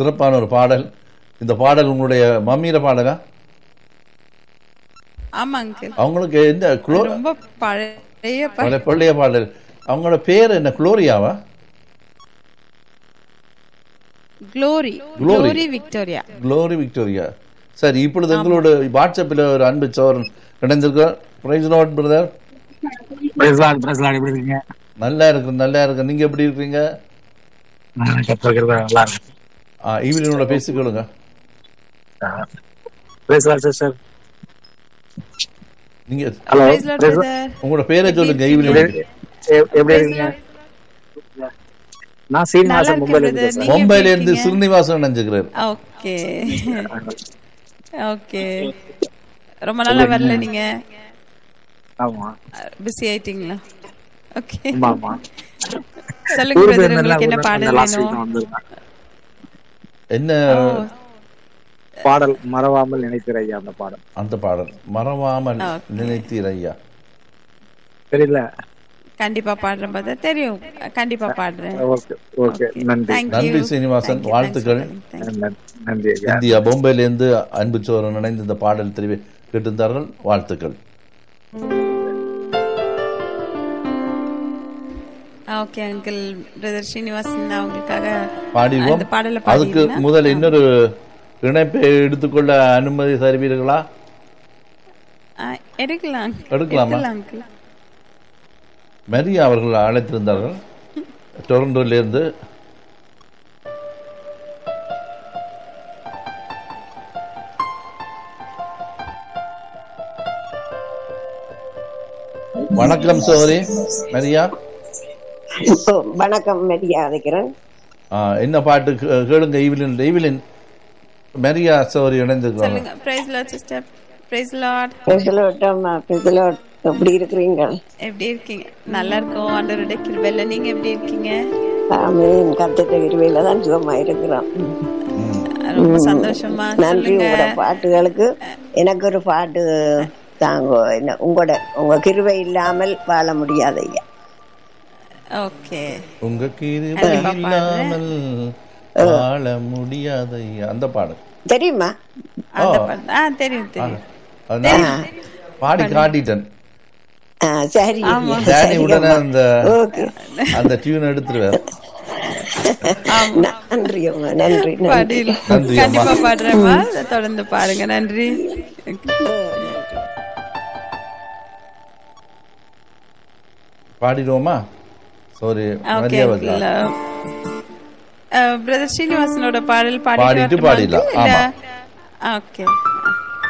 சிறப்பான ஒரு பாடல். இந்த பாடல் உங்களுடைய மம்மியில பாடலா? ஆமா அங்கிள். அவங்களுக்கு எந்த ரொம்ப பழைய பழைய பாடல். அவங்களோட பேர் என்ன? குளோரியாவா? Glory Victoria. Glory Victoria. சரி, இப்பொழுது எங்களோட வாட்ஸ்அப்பில் ஒரு அன்பு சோரன் இணைந்திருக்கார். Price Lord brother. எப்படி இருக்கீங்க? நல்லா இருக்கு. நீங்க எப்படி இருக்கீங்க? நல்லா இருக்கு. ஈவினியோட பேசிக்கொள்ளுங்க. நீங்க உங்களோட பேரை சொல்லுங்க. ஈவினியோட எப்படி இருக்கீங்க? நான் சீனிவாசன் மும்பைல இருந்து ஸ்ரீனிவாசன் நினைச்சுக்கிறேன். Okay okay. ரொம்ப நாளா வரல நீங்க. ஆமா, பிஸி ஆயிட்டீங்களா? ஓகே. ஆமா. சொல்லுங்க பிரதர், உங்களுக்கு என்ன பாடல் வேணும்? என்ன பாடல்? மறவாமல் நினைத்திரையா. அந்த பாடல் மறவாமல் நினைத்திரையா. தெரியல. கண்டிப்பா பாடுறேன் பிரதர். தெரியும், கண்டிப்பா பாடுறேன். ஓகே. நன்றி சீனிவாசன், வாழ்த்துக்கள். நன்றி. இந்தியா பொம்பையில இருந்து அன்பு சோரன் இணைந்து இந்த பாடல் தெரிவி கேட்டிருந்தார்கள். வாழ்த்துக்கள். Okay uncle. பிரதர் ஸ்ரீனிவாசன் அவங்களுக்காக பாடிடுவோம். அதுக்கு முதல் இன்னொரு இணைப்பை எடுத்துக்கொள்ள அனுமதி தருவீர்களா? எடுக்கலாமா? மரியா அவர்கள் அழைத்திருந்தார்கள் டொரண்டோலிருந்து. வணக்கம் சோரி மரியா. வணக்கம் மரியா அழைக்கிறேன். என்ன பாட்டு கேளுங்க? ஈவிலின் மரியா சோரி இணைந்திருக்கிறாங்க. எப்படி இருக்கிறீங்க? எப்படி இருக்கீங்க? நல்லா இருக்கோம் ஆண்டவருடைய கிருபையில. நீங்க எப்படி இருக்கீங்க? ஆமென். கர்த்தருடைய கிருபையில தான் சுகமா இருக்கிறோம். ரொம்ப சந்தோஷமா. நன்றி. உங்களோட பாட்டுகளுக்கு எனக்கு ஒரு பாட்டு தாங்க. உங்க கிருபை இல்லாமல் வாழ முடியாது ஐயா. ஓகே. உங்க கிருபை இல்லாமல் வாழ முடியாது ஐயா. அந்த பாடல் தெரியுமா? தெரியும். பாடி காட்டிட்டேன். சரி, உடனே அந்த டியூன் எடுத்துருவார். நன்றி நன்றி. கண்டிப்பா பாடுறேம்மா, தொடர்ந்து பாருங்க. நன்றி. பாடிடுவோமா? சாரி, பிரதர் ஸ்ரீனிவாசனோட பாடல் பாடிடலாம். ஓகே.